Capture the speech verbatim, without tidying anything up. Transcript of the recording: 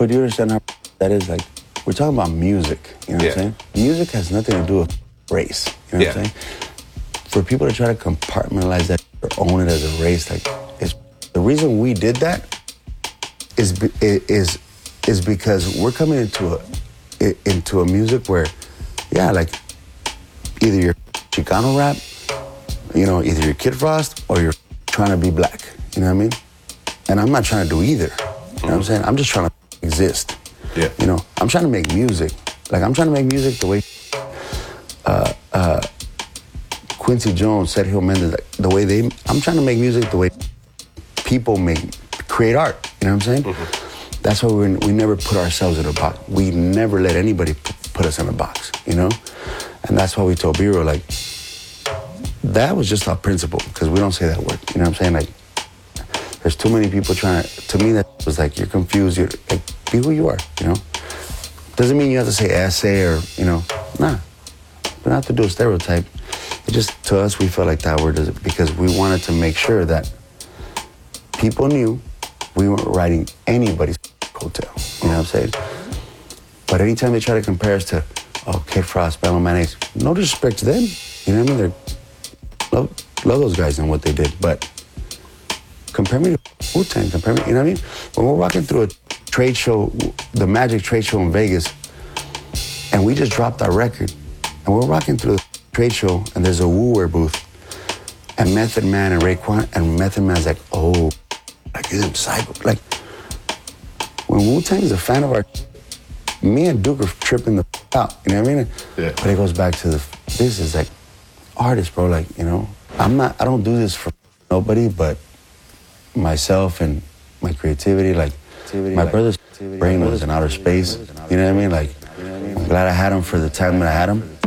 But you understand how that is? Like, we're talking about music, you know Yeah. what I'm saying? Music has nothing to do with race, you know Yeah. what I'm saying? For people to try to compartmentalize that or own it as a race, like, it's, the reason we did that is be- is is because we're coming into a i- into a music where, yeah, like, either you're Chicano rap, you know, either you're Kid Frost or you're trying to be black, you know what I mean? And I'm not trying to do either, you know what I'm saying? I'm just trying to exist. Yeah. You know, I'm trying to make music. Like, I'm trying to make music the way uh, uh, Quincy Jones, Sergio Mendes, like, the way they, I'm trying to make music the way people make, create art, you know what I'm saying? Mm-hmm. That's why we we never put ourselves in a box. We never let anybody p- put us in a box, you know? And that's why we told B-Roll, like, that was just our principle, because we don't say that word, you know what I'm saying? Like, there's too many people trying to, to me, that was like, you're confused, you're, like, be who you are, you know? Doesn't mean you have to say essay or, you know, nah. We don't have to do a stereotype. It just, to us, we felt like that word is because we wanted to make sure that people knew we weren't riding anybody's hotel, you know what I'm saying? But anytime they try to compare us to, oh, Kid Frost, Bello Mayonnaise, no disrespect to them, you know what I mean? They're, love, love those guys and what they did, but compare me to Wu-Tang, compare me, you know what I mean? When we're walking through a trade show, the Magic trade show in Vegas, and we just dropped our record, and we're walking through the trade show, and there's a Wu-Wear booth, and Method Man and Raekwon, and Method Man's like, oh, like, he's in Psycho. Like, when Wu-Tang is a fan of our, me and Duke are tripping the out, you know what I mean? Yeah. But it goes back to the, this is like, artists, bro, like, you know, I'm not, I don't do this for nobody but myself and my creativity, like, my brother's brain was in outer space, you know what I mean? Like, I'm glad I had him for the time that I had him.